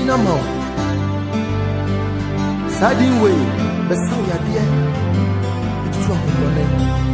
mo. Sadin way, the sound ya dear. It's true.